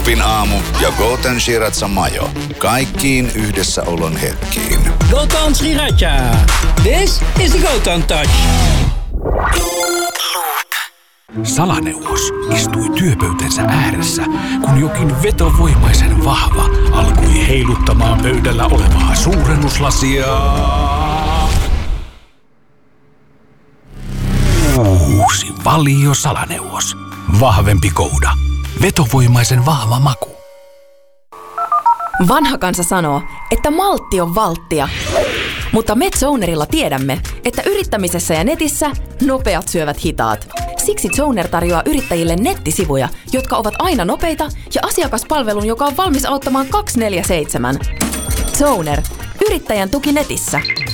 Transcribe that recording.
Klubin aamu ja Golden Shiratsa Majo. Kaikkiin yhdessäolon hetkiin. Golden Shiratsa. This is the Golden Touch. Salaneuvos istui työpöytänsä ääressä, kun jokin vetovoimaisen vahva alkoi heiluttamaan pöydällä olevaa suurennuslasia. Uusi Valio Salaneuvos. Vahvempi kouda. Vetovoimaisen vahva maku. Vanha kansa sanoo, että maltti on valttia. Mutta me Zonerilla tiedämme, että yrittämisessä ja netissä nopeat syövät hitaat. Siksi Zoner tarjoaa yrittäjille nettisivuja, jotka ovat aina nopeita ja asiakaspalvelun, joka on valmis auttamaan 24/7. Zoner. Yrittäjän tuki netissä.